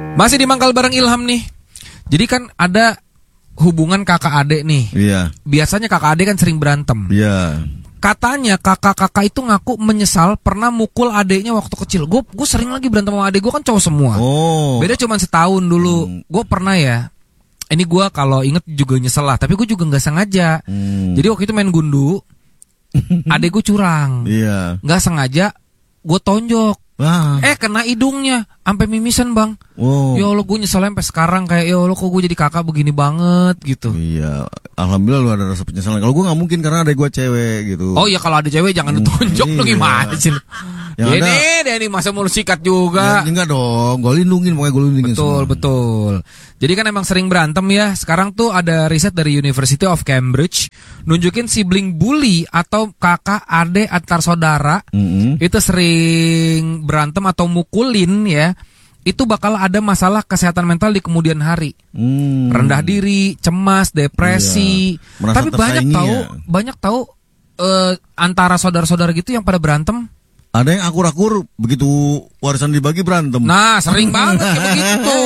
Masih di Mangkal bareng Ilham nih. Jadi kan ada hubungan kakak adik nih. Iya. Biasanya kakak adik kan sering berantem. Iya. Katanya kakak-kakak itu ngaku menyesal pernah mukul adiknya waktu kecil. Gue sering lagi berantem sama adik gue, kan cowok semua. Oh. Beda cuma setahun dulu. Gue pernah ya. Ini gue kalau inget juga nyesel lah. Tapi gue juga nggak sengaja. Jadi waktu itu main gundu, adik gue curang. Iya. Nggak sengaja gue tonjok. Wah. Kena hidungnya, sampai mimisan bang. Wow. Ya Allah, gue nyesel sampai sekarang kayak ya Allah kok gue jadi kakak begini banget gitu. Iya, alhamdulillah lu ada rasa penyesalan. Kalau gue nggak mungkin karena ada gue cewek gitu. Oh iya, kalau ada cewek jangan ditonjok lu, gimana sih lu? Ini masa mau lu sikat juga. Ya, enggak dong, gue lindungin, pokoknya gue lindungin. Betul. Jadi kan emang sering berantem ya. Sekarang tuh ada riset dari University of Cambridge nunjukin sibling bully atau kakak adik antar saudara itu sering berantem atau mukulin ya. Itu bakal ada masalah kesehatan mental di kemudian hari. Rendah diri, cemas, depresi. Iya. Tapi banyak tahu antara saudara-saudara gitu yang pada berantem. Ada yang akur-akur begitu warisan dibagi berantem. Nah, sering banget kayak begitu.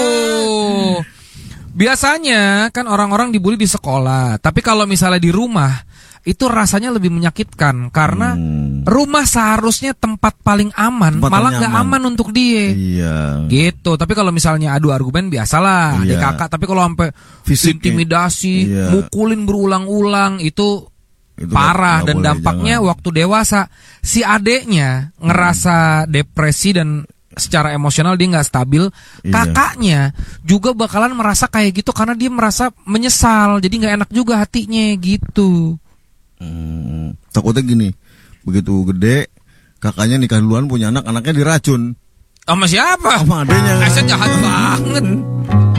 Biasanya kan orang-orang dibully di sekolah, tapi kalau misalnya di rumah itu rasanya lebih menyakitkan karena rumah seharusnya tempat paling aman, malah nggak aman untuk dia. Iya. Gitu. Tapi kalau misalnya adu argumen biasalah, adik kakak. Tapi kalau sampai intimidasi, mukulin berulang-ulang itu parah dan dampaknya waktu dewasa si adeknya ngerasa depresi dan secara emosional dia nggak stabil. Kakaknya juga bakalan merasa kayak gitu karena dia merasa menyesal, jadi nggak enak juga hatinya gitu. Takutnya gini, begitu gede kakaknya nikah duluan punya anak, anaknya diracun. Sama siapa? Sama adeknya. Jahat banget.